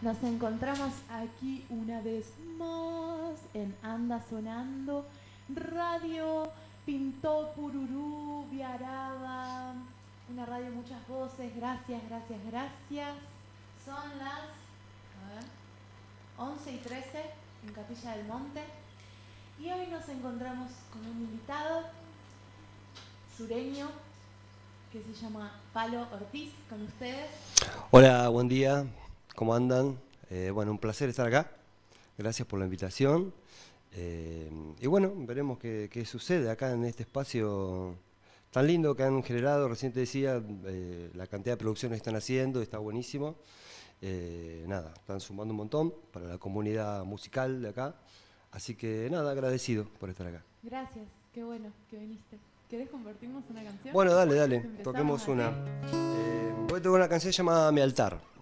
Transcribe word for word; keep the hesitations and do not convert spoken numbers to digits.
Nos encontramos aquí una vez más en Anda Sonando, Radio Pintó Pururú, Viarada, una radio muchas voces. Gracias, gracias, gracias. Son las a ver, once y trece en Capilla del Monte y hoy nos encontramos con un invitado sureño que se llama Palo Ortiz, con ustedes. Hola, buen día, ¿cómo andan? Eh, bueno, un placer estar acá, gracias por la invitación. Eh, y bueno, veremos qué, qué sucede acá en este espacio tan lindo que han generado. Recién te decía, eh, la cantidad de producciones que están haciendo, está buenísimo. Eh, nada, están sumando un montón para la comunidad musical de acá. Así que nada, agradecido por estar acá. Gracias, qué bueno que viniste. ¿Querés compartirnos una canción? Bueno, dale, dale, Empezamos toquemos así. una. Eh, voy a tocar una canción llamada Mi Altar.